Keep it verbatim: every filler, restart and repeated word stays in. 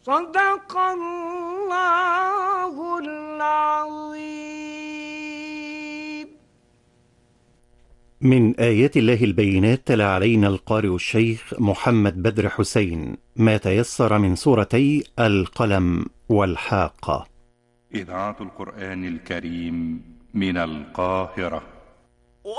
صدق الله العظيم. من آيات الله البينات تلا علينا القارئ الشيخ محمد بدر حسين ما تيسر من سورتي القلم والحاقة. إذاعة القرآن الكريم من القاهرة.